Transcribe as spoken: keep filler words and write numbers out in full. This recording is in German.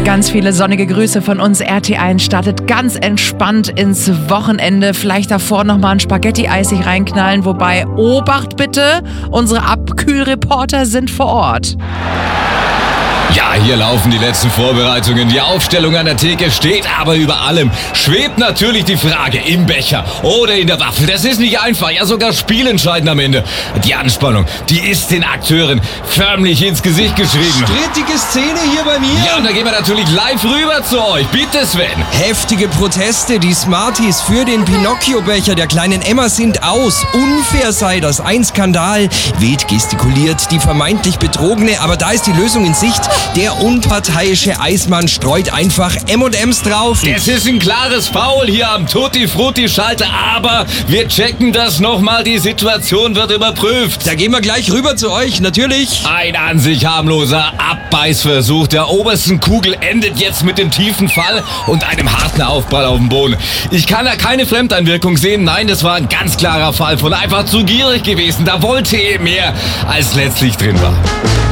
Ganz viele sonnige Grüße von uns. R T eins startet ganz entspannt ins Wochenende. Vielleicht davor nochmal ein Spaghetti-Eis sich reinknallen. Wobei, Obacht bitte, unsere Abkühlreporter sind vor Ort. Ja, hier laufen die letzten Vorbereitungen. Die Aufstellung an der Theke steht aber über allem. Schwebt natürlich die Frage im Becher oder in der Waffel. Das ist nicht einfach, ja sogar spielentscheidend am Ende. Die Anspannung, die ist den Akteuren förmlich ins Gesicht geschrieben. Strittige Szene hier bei mir. Ja, und da gehen wir natürlich live rüber zu euch. Bitte, Sven. Heftige Proteste. Die Smarties für den Pinocchio-Becher der kleinen Emma sind aus. Unfair sei das. Ein Skandal. Wild gestikuliert die vermeintlich Betrogene. Aber da ist die Lösung in Sicht. Der unparteiische Eismann streut einfach M und M's drauf. Es ist ein klares Foul hier am Tutti-Frutti-Schalter, aber wir checken das nochmal. Die Situation wird überprüft. Da gehen wir gleich rüber zu euch, natürlich. Ein an sich harmloser Abbeißversuch der obersten Kugel endet jetzt mit dem tiefen Fall und einem harten Aufprall auf dem Boden. Ich kann da keine Fremdeinwirkung sehen. Nein, das war ein ganz klarer Fall von einfach zu gierig gewesen. Da wollte er mehr, als letztlich drin war.